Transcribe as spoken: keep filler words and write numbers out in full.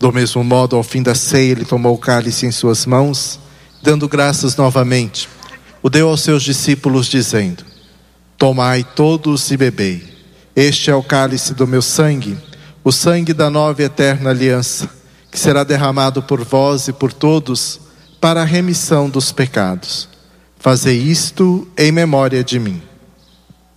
Do mesmo modo, ao fim da ceia, ele tomou o cálice em suas mãos, dando graças novamente, o deu aos seus discípulos, dizendo: tomai todos e bebei. Este é o cálice do meu sangue, o sangue da nova e eterna aliança, que será derramado por vós e por todos para a remissão dos pecados. Fazei isto em memória de mim.